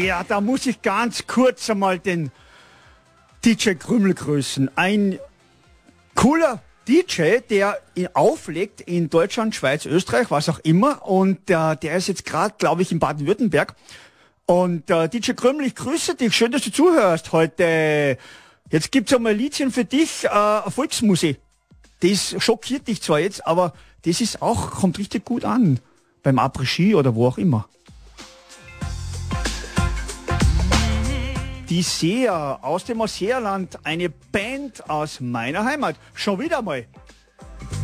Ja, da muss ich ganz kurz einmal den DJ Krümel grüßen. Ein cooler DJ, der auflegt in Deutschland, Schweiz, Österreich, was auch immer. Und der ist jetzt gerade, glaube ich, in Baden-Württemberg. Und DJ Krümel, ich grüße dich. Schön, dass du zuhörst heute. Jetzt gibt's einmal ein Liedchen für dich, Volksmusik. Das schockiert dich zwar jetzt, aber das ist auch, kommt richtig gut an. Beim Après-Ski oder wo auch immer. Die Seher aus dem Ausseerland, eine Band aus meiner Heimat. Schon wieder mal.